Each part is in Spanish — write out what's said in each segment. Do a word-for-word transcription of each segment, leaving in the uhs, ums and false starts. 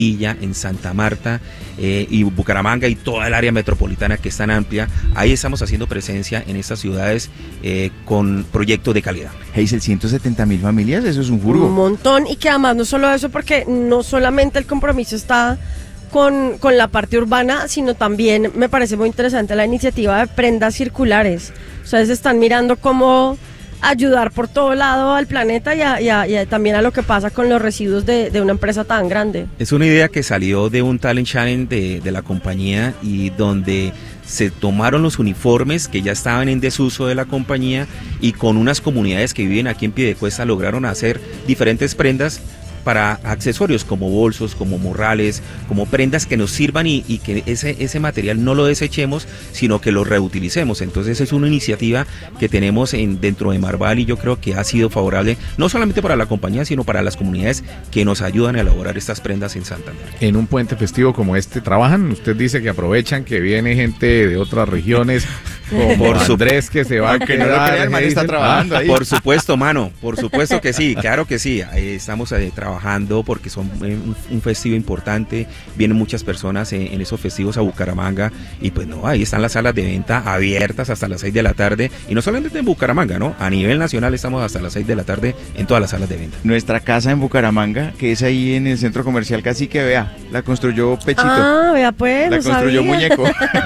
en Santa Marta eh, y Bucaramanga y toda el área metropolitana que es tan amplia. Ahí estamos haciendo presencia en estas ciudades eh, con proyectos de calidad. Hazel, ciento setenta mil familias, eso es un furgo. Un montón, y que además no solo eso, porque no solamente el compromiso está con, con la parte urbana, sino también me parece muy interesante la iniciativa de prendas circulares. Ustedes están mirando cómo ayudar por todo lado al planeta y, a, y, a, y a, también a lo que pasa con los residuos de, de una empresa tan grande. Es una idea que salió de un talent challenge de, de la compañía, y donde se tomaron los uniformes que ya estaban en desuso de la compañía, y con unas comunidades que viven aquí en Piedecuesta lograron hacer diferentes prendas para accesorios como bolsos, como morrales, como prendas que nos sirvan y, y que ese, ese material no lo desechemos, sino que lo reutilicemos. Entonces es una iniciativa que tenemos en, dentro de Marval, y yo creo que ha sido favorable no solamente para la compañía, sino para las comunidades que nos ayudan a elaborar estas prendas en Santander. En un puente festivo como este, ¿trabajan? Usted dice que aprovechan, que viene gente de otras regiones, como por Andrés, que se va a quedar. No lo crean, man, está trabajando ahí. Por supuesto, mano, por supuesto que sí, claro que sí. Ahí estamos eh, trabajando trabajando porque son un, un festivo importante, vienen muchas personas en, en esos festivos a Bucaramanga, y pues no, ahí están las salas de venta abiertas hasta las seis de la tarde, y no solamente en Bucaramanga, ¿no? A nivel nacional estamos hasta las seis de la tarde en todas las salas de venta. Nuestra casa en Bucaramanga, que es ahí en el centro comercial Cacique, vea, la construyó Pechito. Ah, vea pues, la no construyó sabía. Muñeco.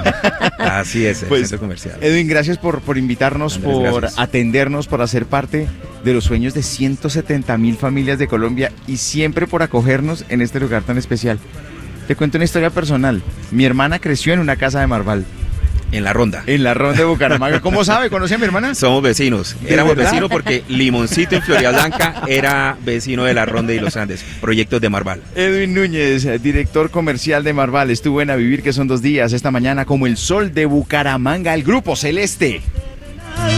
Así es, el pues, centro comercial. Edwin, gracias por, por invitarnos, Andrés, por gracias. atendernos, por hacer parte de los sueños de ciento setenta mil familias de Colombia, y siempre por acogernos en este lugar tan especial. Te cuento una historia personal. Mi hermana creció en una casa de Marval. En la Ronda. En la Ronda de Bucaramanga. ¿Cómo sabe? ¿Conoce a mi hermana? Somos vecinos. Éramos vecinos porque Limoncito en Floridablanca era vecino de la Ronda y los Andes. Proyectos de Marval. Edwin Núñez, director comercial de Marval, estuvo en A Vivir, que son dos días, esta mañana, como el sol de Bucaramanga, el Grupo Celeste.